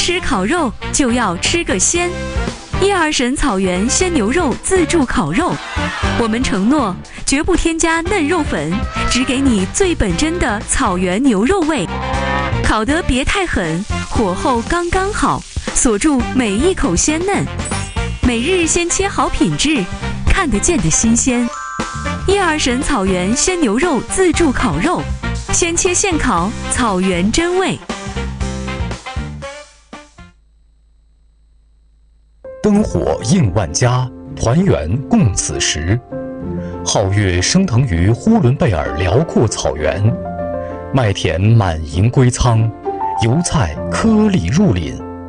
吃烤肉就要吃个鲜。叶二婶草原鲜牛肉自助烤肉，我们承诺绝不添加嫩肉粉，只给你最本真的草原牛肉味。烤得别太狠，火候刚刚好，锁住每一口鲜嫩。每日先切好品质，看得见的新鲜。叶二婶草原鲜牛肉自助烤肉，先切现烤，草原真味。 灯火映万家，团圆共此时。皓月升腾于呼伦贝尔辽阔草原，麦田满盈归仓，油菜颗粒入林。